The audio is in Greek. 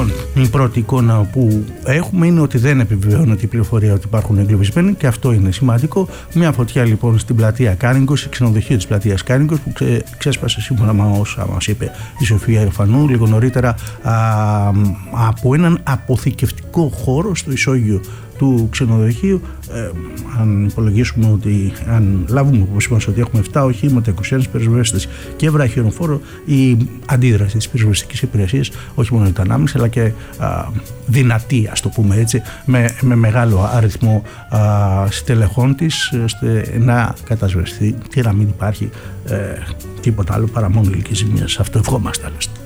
Πλέον η πρώτη εικόνα που έχουμε είναι ότι δεν επιβεβαιώνεται η πληροφορία ότι υπάρχουν εγκλωβισμένοι και αυτό είναι σημαντικό. Μια φωτιά λοιπόν στην πλατεία Κάνικος, ξενοδοχείο της πλατείας Κάνικος, που ξέσπασε σύμφωνα με όσα μας είπε η Σοφία Ιωφανού λίγο νωρίτερα από έναν αποθηκευτικό χώρο στο ισόγειο του ξενοδοχείου. Αν υπολογίσουμε ότι, αν λάβουμε υπόψη ότι έχουμε 7 οχήματα, 21 πυροσβέστες και βραχιονοφόρο, η αντίδραση της πυροσβεστικής υπηρεσίας όχι μόνο ήταν άμεση αλλά και δυνατή, ας το πούμε έτσι, με μεγάλο αριθμό στελεχών της, ώστε να κατασβεστεί και να μην υπάρχει τίποτα άλλο παρά μόνο ηλική ζημία. Αυτό ευχόμαστε άλλωστε.